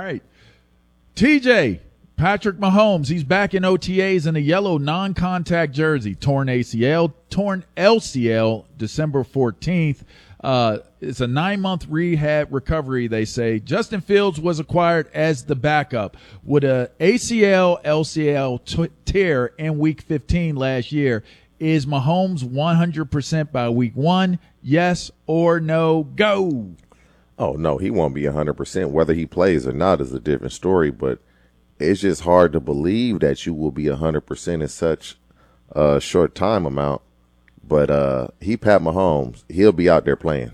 right. TJ, Patrick Mahomes, he's back in OTAs in a yellow non-contact jersey. Torn ACL, torn LCL, December 14th. It's a 9-month rehab recovery, they say. Justin Fields was acquired as the backup with a ACL, LCL tear in Week 15 last year. Is Mahomes 100% by Week 1? Yes or no? Go. Oh, no, he won't be 100%. Whether he plays or not is a different story, but it's just hard to believe that you will be 100% in such a short time amount. But Pat Mahomes, he'll be out there playing.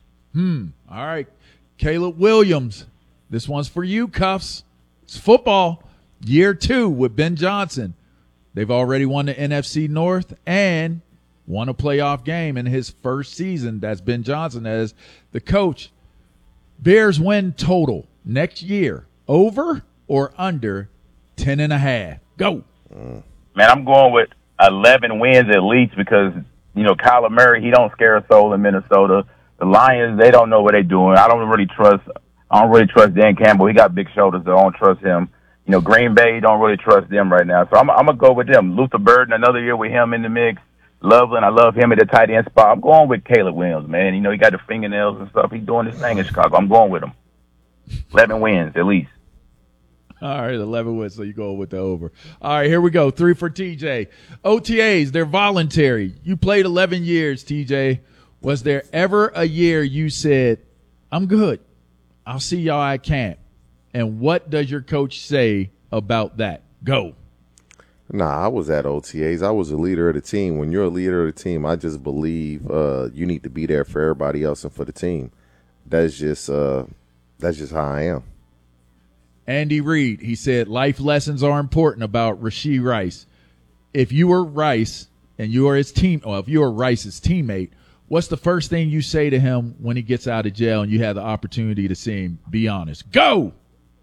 All right. Caleb Williams, this one's for you, Cuffs. It's football. Year 2 with Ben Johnson. They've already won the NFC North and won a playoff game in his first season. That's Ben Johnson as the coach. Bears win total next year, over or under 10.5. Go. Man, I'm going with 11 wins at least because, Kyler Murray, he don't scare a soul in Minnesota. The Lions, they don't know what they're doing. I don't really trust Dan Campbell. He got big shoulders, so I don't trust him. Green Bay, don't really trust them right now. So I'm going to go with them. Luther Burden, another year with him in the mix. Loveland, I love him at the tight end spot. I'm going with Caleb Williams, man. He got the fingernails and stuff. He's doing his thing in Chicago. I'm going with him. 11 wins at least. All right, 11 wins, so you go with the over. All right, here we go. 3 for TJ. OTAs, they're voluntary. You played 11 years, TJ. Was there ever a year you said, I'm good, I'll see y'all at camp? And what does your coach say about that? Go. Nah, I was at OTAs. I was a leader of the team. When you're a leader of the team, I just believe you need to be there for everybody else and for the team. That's just how I am. Andy Reid, he said, life lessons are important about Rashee Rice. If you were Rice and you are his if you are Rice's teammate, what's the first thing you say to him when he gets out of jail and you have the opportunity to see him? Be honest. Go.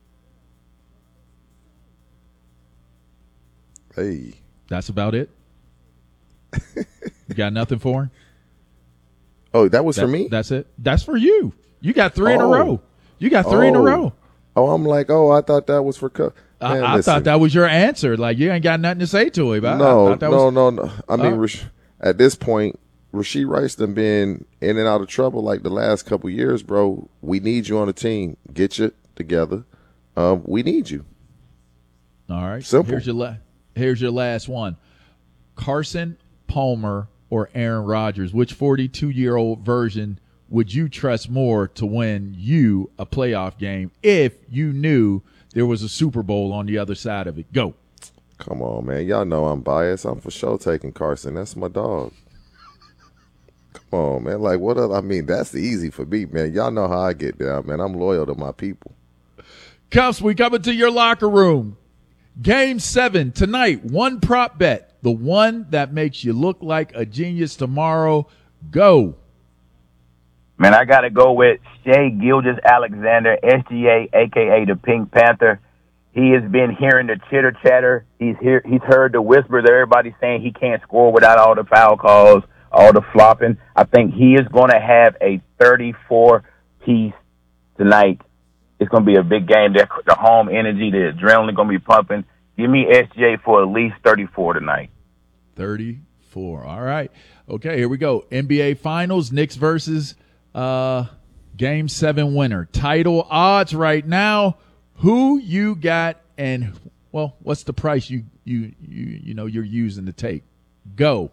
Hey. That's about it? You got nothing for him? Oh, that was for me? That's it? That's for you. You got 3 in a row. You got 3 in a row. Oh, I'm like, I thought that was for I thought that was your answer. Like, you ain't got nothing to say to him. No. I mean, at this point, Rashee Rice done been in and out of trouble like the last couple years, bro. We need you on the team. Get you together. We need you. All right. Simple. Here's your last one. Carson Palmer or Aaron Rodgers, which 42-year-old version would you trust more to win you a playoff game if you knew there was a Super Bowl on the other side of it? Go. Come on, man. Y'all know I'm biased. I'm for sure taking Carson. That's my dog. Come on, man. Like, what else? I mean, that's easy for me, man. Y'all know how I get down, man. I'm loyal to my people. Cuffs, we coming to your locker room. Game 7 tonight. One prop bet. The one that makes you look like a genius tomorrow. Go. Man, I got to go with Shea Gilgeous-Alexander, SGA, a.k.a. the Pink Panther. He has been hearing the chitter-chatter. He's heard the whispers of everybody saying he can't score without all the foul calls, all the flopping. I think he is going to have a 34-piece tonight. It's going to be a big game. The home energy, the adrenaline going to be pumping. Give me SGA for at least 34 tonight. 34. All right. Okay, here we go. NBA Finals, Knicks versus Game 7 winner. Title odds right now. Who you got and, well, what's the price you're using to take? Go.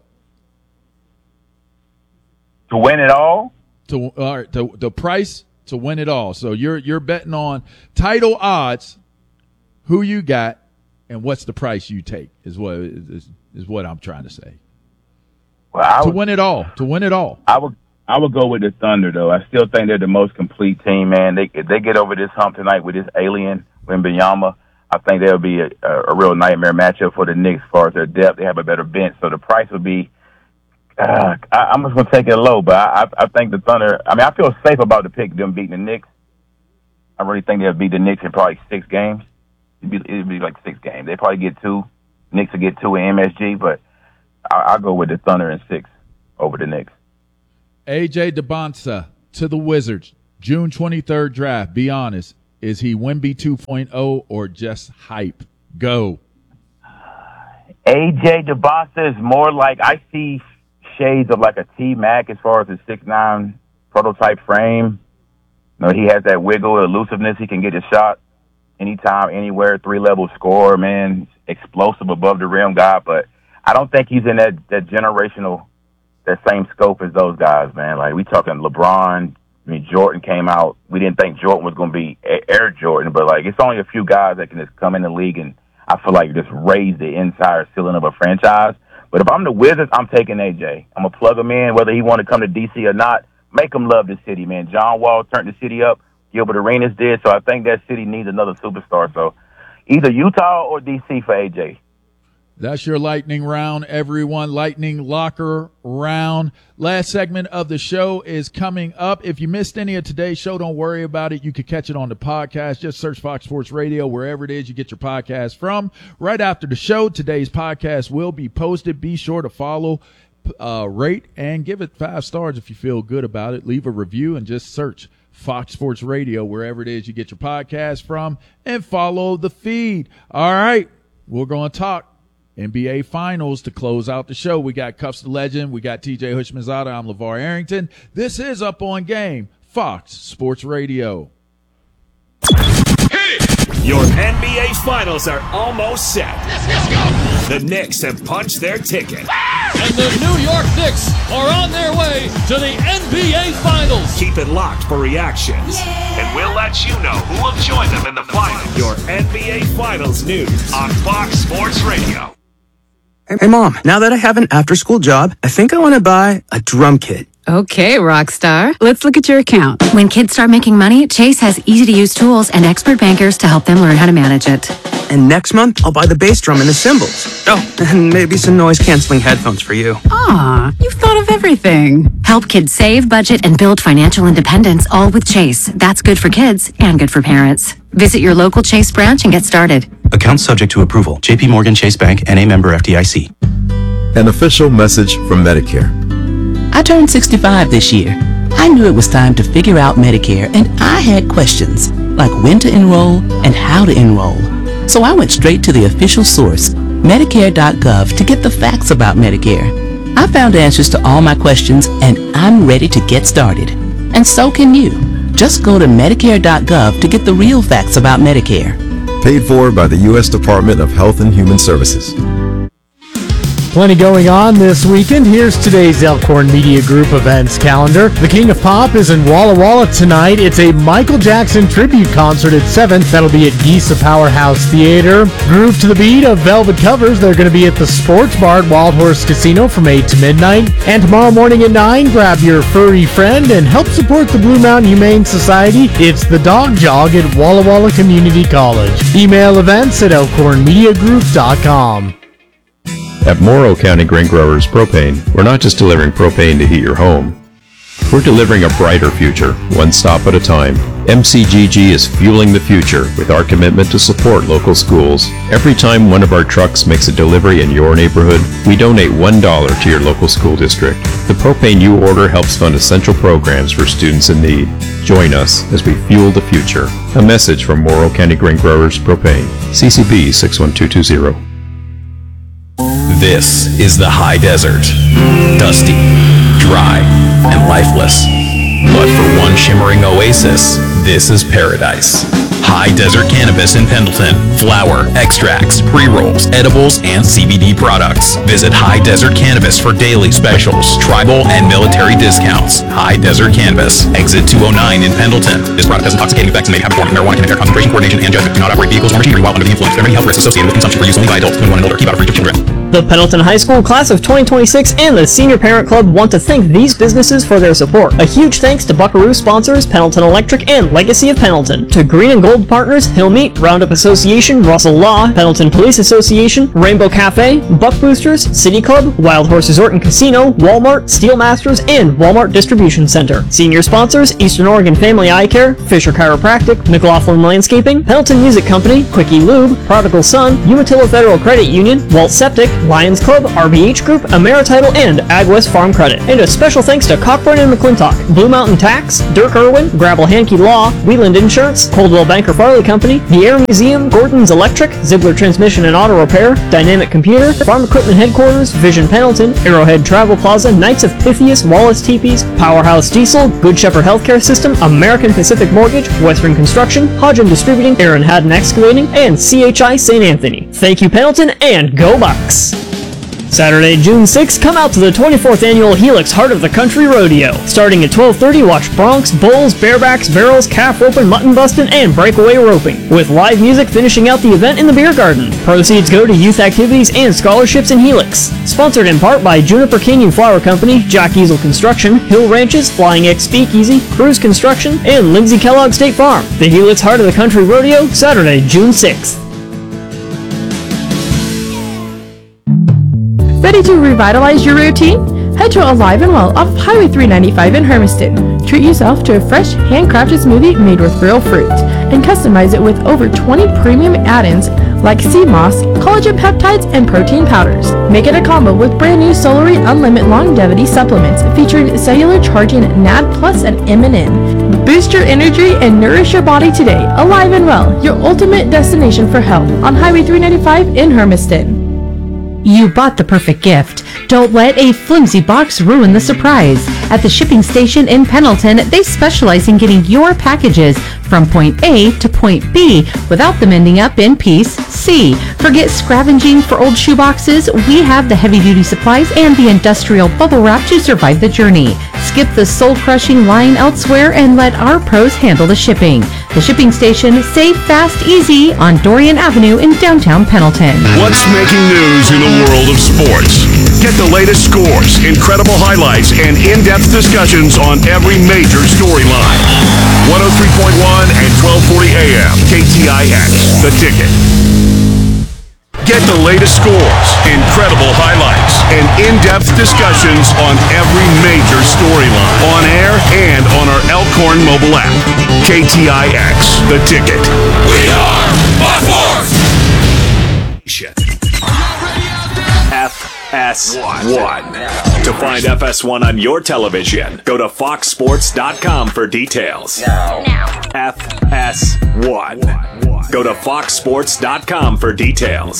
To win it all? The price to win it all. So you're betting on title odds, who you got, and what's the price you take is what I'm trying to say. Well, to win it all. I would go with the Thunder though. I still think they're the most complete team, man. If they get over this hump tonight with this alien Wembanyama, I think there'll be a real nightmare matchup for the Knicks as far as their depth. They have a better bench, so the price would be. I'm just going to take it low, but I think the Thunder, I feel safe about the pick, them beating the Knicks. I really think they'll beat the Knicks in probably 6 games. It'd be like 6 games. They probably get 2. Knicks will get 2 in MSG, but I'll go with the Thunder in 6 over the Knicks. A.J. Debonsa to the Wizards. June 23rd draft. Be honest. Is he Wemby 2.0 or just hype? Go. AJ DeBosa is more like, I see shades of like a T-Mac as far as his 6'9" prototype frame. You know, he has that wiggle, elusiveness. He can get his shot anytime, anywhere, 3-level scorer, man. Explosive above the rim guy, but I don't think he's in that generational, that same scope as those guys, man. Like, we talking LeBron. I mean, Jordan came out. We didn't think Jordan was going to be Air Jordan, but, like, it's only a few guys that can just come in the league and I feel like just raise the entire ceiling of a franchise. But if I'm the Wizards, I'm taking AJ. I'm going to plug him in, whether he want to come to D.C. or not. Make him love the city, man. John Wall turned the city up. Gilbert Arenas did. So I think that city needs another superstar. So either Utah or D.C. for AJ. That's your lightning round, everyone. Lightning locker round. Last segment of the show is coming up. If you missed any of today's show, don't worry about it. You can catch it on the podcast. Just search Fox Sports Radio wherever it is you get your podcast from. Right after the show, today's podcast will be posted. Be sure to follow, rate, and give it 5 stars if you feel good about it. Leave a review and just search Fox Sports Radio wherever it is you get your podcast from and follow the feed. All right, we're going to talk NBA Finals to close out the show. We got Cuffs the Legend. We got TJ Hushmanzada. I'm LeVar Arrington. This is Up on Game, Fox Sports Radio. Your NBA Finals are almost set. Let's go. The Knicks have punched their ticket. And the New York Knicks are on their way to the NBA Finals. Keep it locked for reactions. And we'll let you know who will join them in the finals. Your NBA Finals news on Fox Sports Radio. Hey, Mom, now that I have an after-school job, I think I want to buy a drum kit. Okay, Rockstar. Let's look at your account. When kids start making money, Chase has easy-to-use tools and expert bankers to help them learn how to manage it. And next month, I'll buy the bass drum and the cymbals. Oh, and maybe some noise-canceling headphones for you. Aw, you've thought of everything. Help kids save, budget, and build financial independence, all with Chase. That's good for kids and good for parents. Visit your local Chase branch and get started. Account subject to approval. J.P. Morgan Chase Bank, N.A. member FDIC. An official message from Medicare. I turned 65 this year. I knew it was time to figure out Medicare, and I had questions, like when to enroll and how to enroll. So I went straight to the official source, Medicare.gov, to get the facts about Medicare. I found answers to all my questions, and I'm ready to get started. And so can you. Just go to Medicare.gov to get the real facts about Medicare. Paid for by the U.S. Department of Health and Human Services. Plenty going on this weekend. Here's today's Elkhorn Media Group events calendar. The King of Pop is in Walla Walla tonight. It's a Michael Jackson tribute concert at 7. That'll be at Geesa Powerhouse Theater. Groove to the beat of Velvet Covers. They're going to be at the Sports Bar at Wild Horse Casino from 8 to midnight. And tomorrow morning at 9, grab your furry friend and help support the Blue Mountain Humane Society. It's the Dog Jog at Walla Walla Community College. Email events at elkhornmediagroup.com. At Morrow County Grain Growers Propane, we're not just delivering propane to heat your home. We're delivering a brighter future, one stop at a time. MCGG is fueling the future with our commitment to support local schools. Every time one of our trucks makes a delivery in your neighborhood, we donate $1 to your local school district. The propane you order helps fund essential programs for students in need. Join us as we fuel the future. A message from Morrow County Grain Growers Propane. CCB 61220. This is the high desert. Dusty, dry, and lifeless. But for one shimmering oasis, this is paradise. High Desert Cannabis in Pendleton. Flower, extracts, pre-rolls, edibles, and CBD products. Visit High Desert Cannabis for daily specials, tribal, and military discounts. High Desert Cannabis, exit 209 in Pendleton. This product has intoxicating effects and may have a form of marijuana can impair concentration, coordination, and judgment. Do not operate vehicles or machinery while under the influence. There are many health risks associated with consumption for use only by adults 21 and older. Keep out of reach of children. The Pendleton High School Class of 2026 and the Senior Parent Club want to thank these businesses for their support. A huge thanks to Buckaroo sponsors Pendleton Electric and Legacy of Pendleton, to Green and Gold partners Hill Meat, Roundup Association, Russell Law, Pendleton Police Association, Rainbow Cafe, Buck Boosters, City Club, Wild Horse Resort and Casino, Walmart, Steel Masters, and Walmart Distribution Center. Senior sponsors Eastern Oregon Family Eye Care, Fisher Chiropractic, McLaughlin Landscaping, Pendleton Music Company, Quickie Lube, Prodigal Son, Umatilla Federal Credit Union, Walt Septic, Lions Club, RBH Group, Amerititle, and AgWest Farm Credit. And a special thanks to Cockburn and McClintock, Blue Mountain Tax, Dirk Irwin, Grabble Hankey Law, Wieland Insurance, Coldwell Banker Farley Company, the Air Museum, Gordon's Electric, Ziegler Transmission and Auto Repair, Dynamic Computer, Farm Equipment Headquarters, Vision Pendleton, Arrowhead Travel Plaza, Knights of Pythias, Wallace Teepees, Powerhouse Diesel, Good Shepherd Healthcare System, American Pacific Mortgage, Western Construction, Hodgin Distributing, Aaron Haddon Excavating, and CHI St. Anthony. Thank you, Pendleton, and go Bucks! Saturday, June 6th, come out to the 24th Annual Helix Heart of the Country Rodeo. Starting at 12:30, watch broncs, bulls, barebacks, barrels, calf roping, mutton busting, and breakaway roping, with live music finishing out the event in the beer garden. Proceeds go to youth activities and scholarships in Helix. Sponsored in part by Juniper Canyon Flower Company, Jack Easel Construction, Hill Ranches, Flying X Speakeasy, Cruise Construction, and Lindsay Kellogg State Farm. The Helix Heart of the Country Rodeo, Saturday, June 6th. Ready to revitalize your routine? Head to Alive and Well off Highway 395 in Hermiston. Treat yourself to a fresh, handcrafted smoothie made with real fruit, and customize it with over 20 premium add-ins like sea moss, collagen peptides, and protein powders. Make it a combo with brand new Solary Unlimited Longevity supplements featuring cellular charging, NAD Plus, and MNN. Boost your energy and nourish your body today. Alive and Well, your ultimate destination for health on Highway 395 in Hermiston. You bought the perfect gift. Don't let a flimsy box ruin the surprise. At the shipping station in Pendleton, they specialize in getting your packages from point A to point B without them ending up in piece C. Forget scavenging for old shoeboxes. We have the heavy-duty supplies and the industrial bubble wrap to survive the journey. Skip the soul-crushing line elsewhere and let our pros handle the shipping. The shipping station, safe, fast, easy on Dorian Avenue in downtown Pendleton. What's making news in the world of sports? Get the latest scores, incredible highlights, and in-depth discussions on every major storyline. 103.1 and 1240 AM, KTIX, The Ticket. Get the latest scores, incredible highlights, and in-depth discussions on every major storyline, on air and on our Elkhorn mobile app. KTIX, The Ticket. We are Fox Sports! FS1. To find FS1 on your television, go to foxsports.com for details. FS1. Go to foxsports.com for details.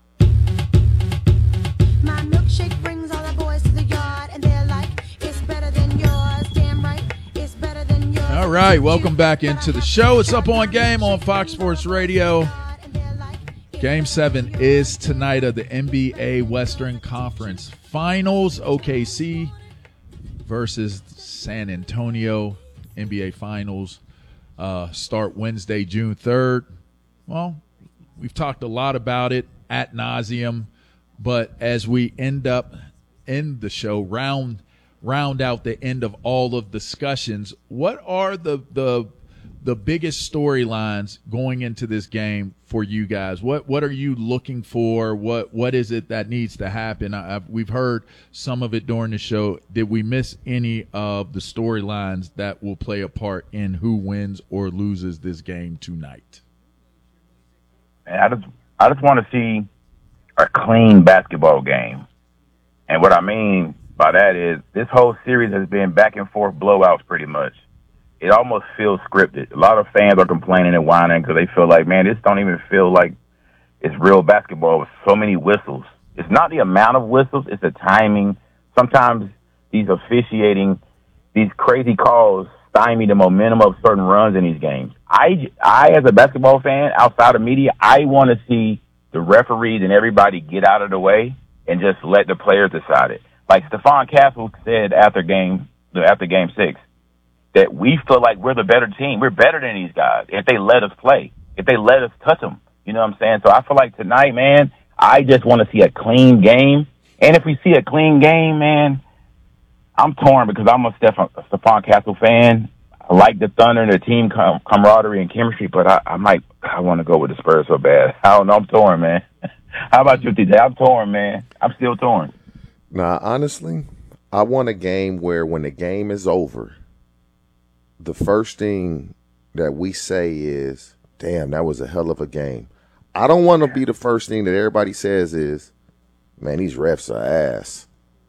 All right, welcome back into the show. It's Up On Game on Fox Sports Radio. Game 7 is tonight of the NBA Western Conference Finals. OKC versus San Antonio. NBA Finals start Wednesday, June 3rd. Well, we've talked a lot about it ad nauseum, but as we end up in the show, round out the end of all of discussions, what are the biggest storylines going into this game for you guys? What are you looking for? What is it that needs to happen? We've heard some of it during the show. Did we miss any of the storylines that will play a part in who wins or loses this game tonight? I just want to see a clean basketball game. And what I mean by that is this whole series has been back and forth blowouts pretty much. It almost feels scripted. A lot of fans are complaining and whining because they feel like, man, this don't even feel like it's real basketball with so many whistles. It's not the amount of whistles, it's the timing. Sometimes these officiating, these crazy calls stymie the momentum of certain runs in these games. I as a basketball fan, outside of media, I want to see the referees and everybody get out of the way and just let the players decide it. Like Stephon Castle said after game 6, that we feel like we're the better team. We're better than these guys if they let us play, if they let us touch them. You know what I'm saying? So I feel like tonight, man, I just want to see a clean game. And if we see a clean game, man, I'm torn because I'm a Stephon Castle fan. I like the Thunder and the team camaraderie and chemistry, but I want to go with the Spurs so bad. I don't know. I'm torn, man. How about you, TJ? I'm torn, man. I'm still torn. Nah, honestly, I want a game where when the game is over, the first thing that we say is, damn, that was a hell of a game. I don't want to be the first thing that everybody says is, man, these refs are ass.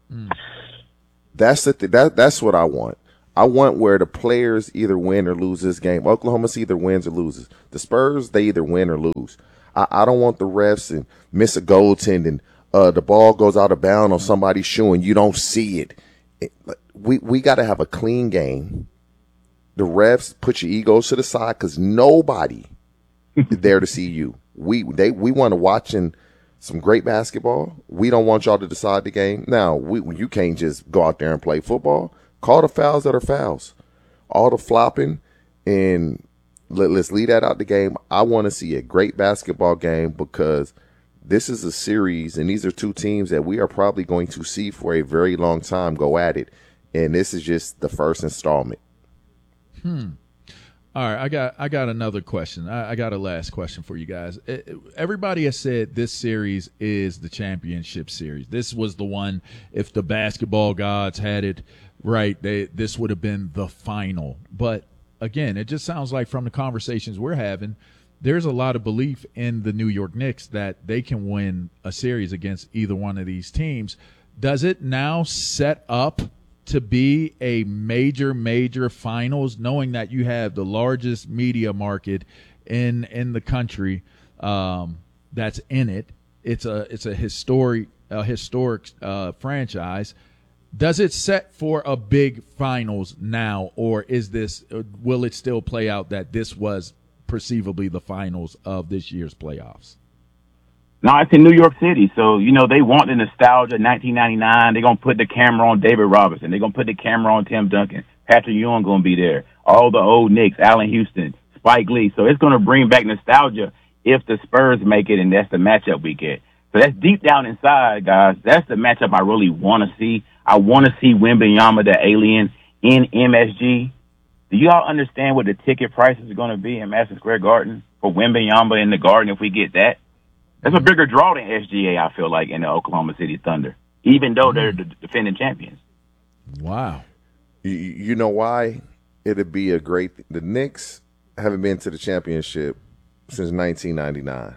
That's what I want. I want where the players either win or lose this game. Oklahoma either wins or loses. The Spurs, they either win or lose. I don't want the refs and miss a goaltending. The ball goes out of bounds on somebody's shoe and you don't see it. We got to have a clean game. The refs, put your egos to the side because nobody is there to see you. We want to watching some great basketball. We don't want y'all to decide the game. Now, you can't just go out there and play football. Call the fouls that are fouls. All the flopping, and let's leave that out the game. I want to see a great basketball game because this is a series, and these are two teams that we are probably going to see for a very long time go at it. And this is just the first installment. All right, I got another question. I got a last question for you guys. Everybody has said this series is the championship series. This was the one, if the basketball gods had it right, this would have been the final. But again, it just sounds like from the conversations we're having, there's a lot of belief in the New York Knicks that they can win a series against either one of these teams. Does it now set up to be a major finals, knowing that you have the largest media market in the country that's in it? It's a historic franchise. Does it set for a big finals now, or will it still play out that this was perceivably the finals of this year's playoffs? No, it's in New York City. So, they want the nostalgia of 1999. They're going to put the camera on David Robinson. They're going to put the camera on Tim Duncan. Patrick Ewing going to be there. All the old Knicks, Allen Houston, Spike Lee. So it's going to bring back nostalgia if the Spurs make it, and that's the matchup we get. So that's deep down inside, guys. That's the matchup I really want to see. I want to see Wembanyama, the alien, in MSG. Do you all understand what the ticket prices are going to be in Madison Square Garden for Wembanyama in the Garden if we get that? That's a bigger draw than SGA, I feel like, in the Oklahoma City Thunder, even though they're the defending champions. Wow. You know why it'd be a great – the Knicks haven't been to the championship since 1999.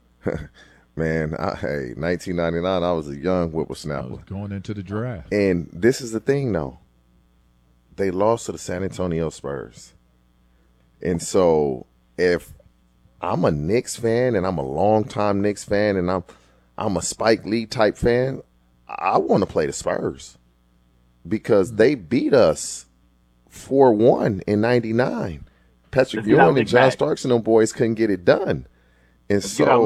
Man, 1999, I was a young whippersnapper. I was going into the draft. And this is the thing, though. They lost to the San Antonio Spurs. And so if – I'm a Knicks fan, and I'm a longtime Knicks fan, and I'm a Spike Lee type fan. I want to play the Spurs because they beat us 4-1 in '99. Patrick Ewing and John Starks and them boys couldn't get it done, and so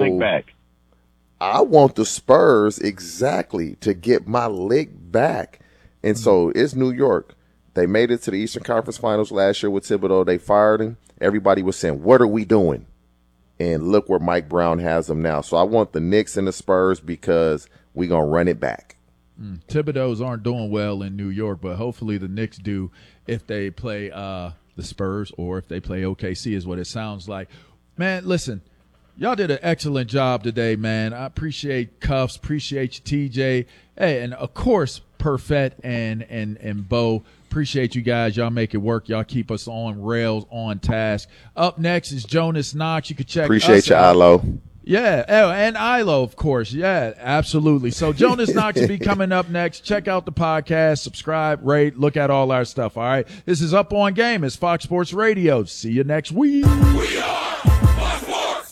I want the Spurs exactly to get my lick back. And so it's New York. They made it to the Eastern Conference Finals last year with Thibodeau. They fired him. Everybody was saying, "What are we doing?" And look where Mike Brown has them now. So I want the Knicks and the Spurs because we're going to run it back. Thibodeau's aren't doing well in New York, but hopefully the Knicks do if they play the Spurs or if they play OKC is what it sounds like. Man, listen, y'all did an excellent job today, man. I appreciate Cuffs, appreciate you, TJ. Hey, and of course, Perfett and Bo. Appreciate you guys. Y'all make it work. Y'all keep us on rails, on task. Up next is Jonas Knox. You can check Appreciate you, Ilo. Yeah, and Ilo, of course. Yeah, absolutely. So Jonas Knox will be coming up next. Check out the podcast, subscribe, rate, look at all our stuff, all right? This is Up On Game. It's Fox Sports Radio. See you next week. We are Fox Sports.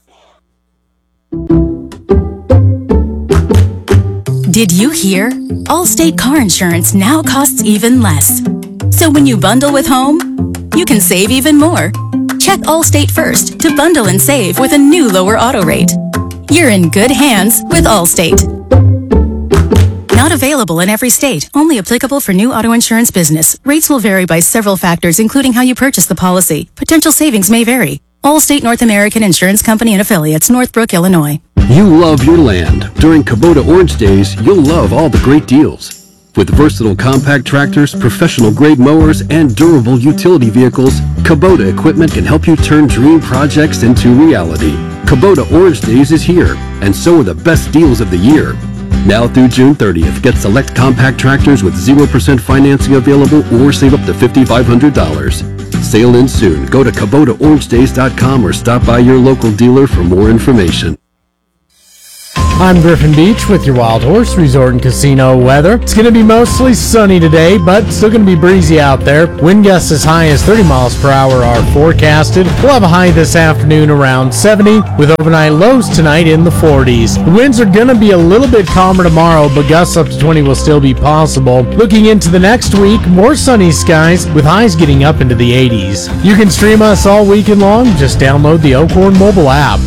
Did you hear? Allstate car insurance now costs even less. So when you bundle with home, you can save even more. Check Allstate first to bundle and save with a new lower auto rate. You're in good hands with Allstate. Not available in every state. Only applicable for new auto insurance business. Rates will vary by several factors, including how you purchase the policy. Potential savings may vary. Allstate North American Insurance Company and Affiliates, Northbrook, Illinois. You love your land. During Kubota Orange Days, you'll love all the great deals. With versatile compact tractors, professional-grade mowers, and durable utility vehicles, Kubota equipment can help you turn dream projects into reality. Kubota Orange Days is here, and so are the best deals of the year. Now through June 30th, get select compact tractors with 0% financing available or save up to $5,500. Sale ends soon. Go to KubotaOrangeDays.com or stop by your local dealer for more information. I'm Griffin Beach with your Wild Horse Resort and Casino weather. It's going to be mostly sunny today, but still going to be breezy out there. Wind gusts as high as 30 miles per hour are forecasted. We'll have a high this afternoon around 70, with overnight lows tonight in the 40s. The winds are going to be a little bit calmer tomorrow, but gusts up to 20 will still be possible. Looking into the next week, more sunny skies with highs getting up into the 80s. You can stream us all weekend long. Just download the Elkhorn mobile app.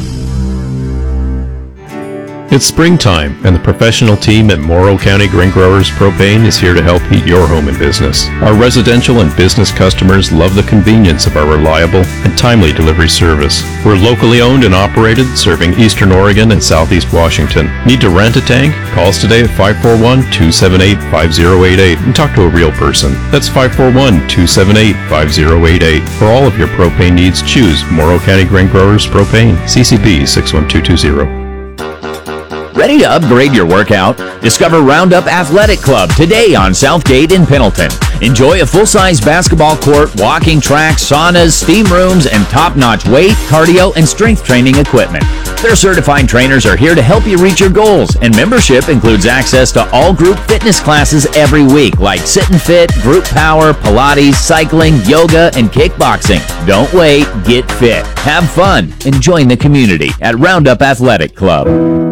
It's springtime, and the professional team at Morrow County Grain Growers Propane is here to help heat your home and business. Our residential and business customers love the convenience of our reliable and timely delivery service. We're locally owned and operated, serving Eastern Oregon and Southeast Washington. Need to rent a tank? Call us today at 541-278-5088 and talk to a real person. That's 541-278-5088. For all of your propane needs, choose Morrow County Grain Growers Propane, CCB 61220. Ready to upgrade your workout? Discover Roundup Athletic Club today on Southgate in Pendleton. Enjoy a full-size basketball court, walking track, saunas, steam rooms, and top-notch weight, cardio, and strength training equipment. Their certified trainers are here to help you reach your goals, and membership includes access to all group fitness classes every week, like Sit and Fit, Group Power, Pilates, cycling, yoga, and kickboxing. Don't wait, get fit, have fun, and join the community at Roundup Athletic Club.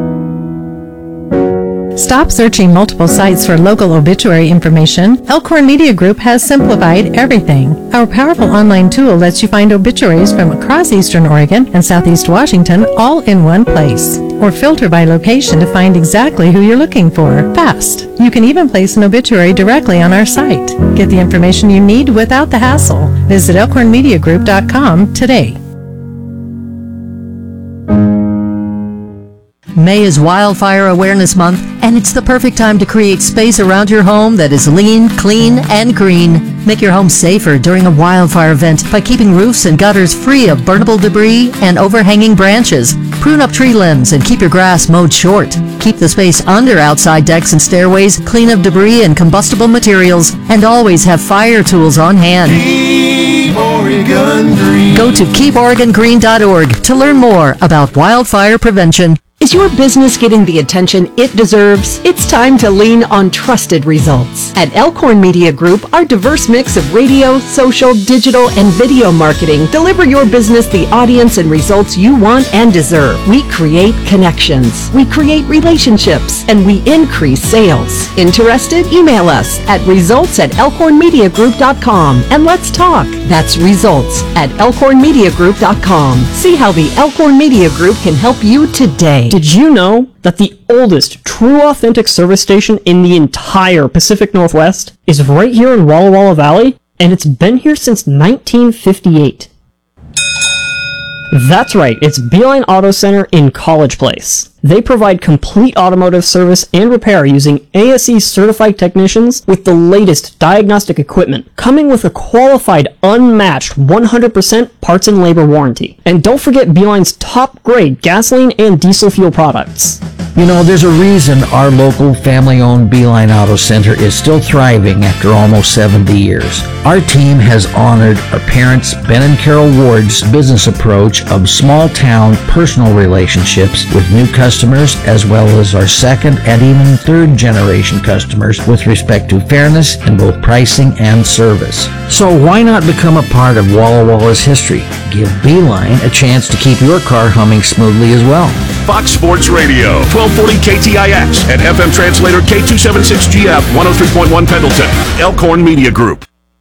Stop searching multiple sites for local obituary information. Elkhorn Media Group has simplified everything. Our powerful online tool lets you find obituaries from across Eastern Oregon and Southeast Washington all in one place. Or filter by location to find exactly who you're looking for. Fast. You can even place an obituary directly on our site. Get the information you need without the hassle. Visit elkhornmediagroup.com today. May is Wildfire Awareness Month, and it's the perfect time to create space around your home that is lean, clean, and green. Make your home safer during a wildfire event by keeping roofs and gutters free of burnable debris and overhanging branches. Prune up tree limbs and keep your grass mowed short. Keep the space under outside decks and stairways clean of debris and combustible materials, and always have fire tools on hand. Keep Oregon Green. Go to keeporegongreen.org to learn more about wildfire prevention. Is your business getting the attention it deserves? It's time to lean on trusted results. At Elkhorn Media Group, our diverse mix of radio, social, digital, and video marketing deliver your business the audience and results you want and deserve. We create connections, we create relationships, and we increase sales. Interested? Email us at results@elkhornmediagroup.com and let's talk. That's results@elkhornmediagroup.com. See how the Elkhorn Media Group can help you today. Did you know that the oldest true authentic service station in the entire Pacific Northwest is right here in Walla Walla Valley? And it's been here since 1958. That's right, it's Beeline Auto Center in College Place. They provide complete automotive service and repair using ASE certified technicians with the latest diagnostic equipment, coming with a qualified, unmatched 100% parts and labor warranty. And don't forget Beeline's top grade gasoline and diesel fuel products. You know, there's a reason our local family-owned Beeline Auto Center is still thriving after almost 70 years. Our team has honored our parents, Ben and Carol Ward's business approach of small-town personal relationships with new customers, as well as our second and even third-generation customers with respect to fairness in both pricing and service. So why not become a part of Walla Walla's history? Give Beeline a chance to keep your car humming smoothly as well. Fox Sports Radio, 1240 KTIX and FM translator K276GF 103.1 Pendleton. Elkhorn Media Group.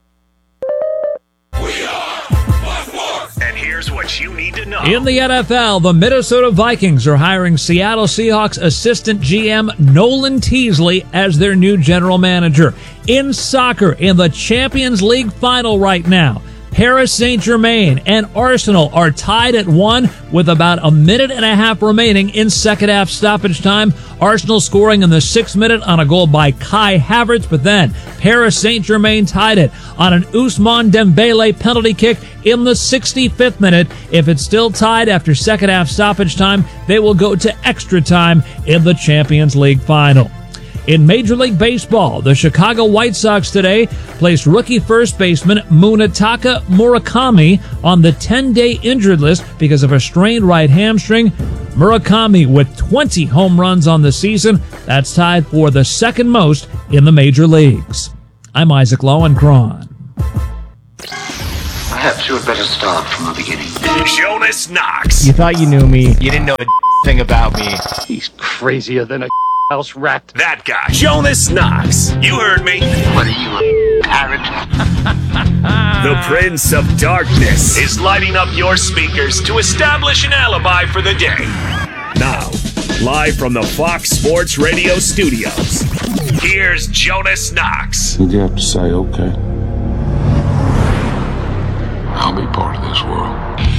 In the NFL, the Minnesota Vikings are hiring Seattle Seahawks assistant GM Nolan Teasley as their new general manager. In soccer, in the Champions League final right now, Paris Saint-Germain and Arsenal are tied at 1 with about a minute and a half remaining in second half stoppage time. Arsenal scoring in the 6th minute on a goal by Kai Havertz, but then Paris Saint-Germain tied it on an Ousmane Dembele penalty kick in the 65th minute. If it's still tied after second half stoppage time, they will go to extra time in the Champions League final. In Major League Baseball, the Chicago White Sox today placed rookie first baseman Munetaka Murakami on the 10-day injured list because of a strained right hamstring. Murakami with 20 home runs on the season. That's tied for the second most in the major leagues. I'm Isaac Lowenkron. Perhaps you had better start from the beginning. Jonas Knox. You thought you knew me. You didn't know a thing about me. He's crazier than a house rat. That guy, Jonas Knox. You heard me. What are you, a parrot? The Prince of Darkness is lighting up your speakers to establish an alibi for the day. Now, live from the Fox Sports Radio studios, here's Jonas Knox. You'd have to say, okay, I'll be part of this world.